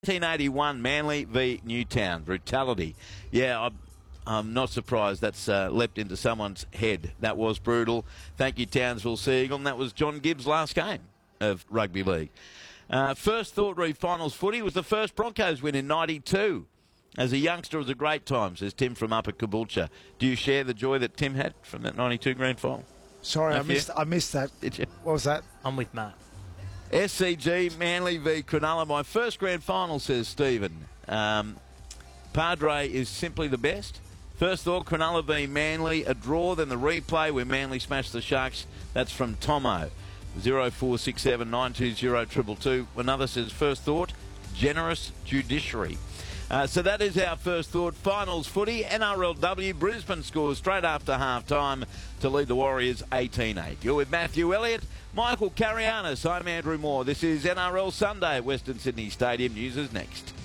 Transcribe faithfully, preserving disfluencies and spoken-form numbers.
nineteen eighty-one, Manly v Newtown. Brutality. Yeah, I'm, I'm not surprised that's uh, leapt into someone's head. That was brutal. Thank you, Townsville Seagull. And that was John Gibbs' last game of rugby league. Uh, first thought re finals footy was the first Broncos win in ninety-two. As a youngster, it was a great time, says Tim from Upper Caboolture. Do you share the joy that Tim had from that ninety-two grand final? Sorry, No I missed, I missed that. Did you? What was that? I'm with Matt. S C G, Manly v Cronulla. My first grand final, says Stephen. Um, Padre is simply the best. First thought, Cronulla v Manly. A draw, then the replay where Manly smashed the Sharks. That's from Tomo. zero four six seven nine two zero two two two. Another says, first thought, generous judiciary. Uh, so that is our first thought. Finals footy, N R L W. Brisbane scores straight after half-time to lead the Warriors eighteen eight. You're with Matthew Elliott, Michael Carianis. I'm Andrew Moore. This is N R L Sunday at Western Sydney Stadium. News is next.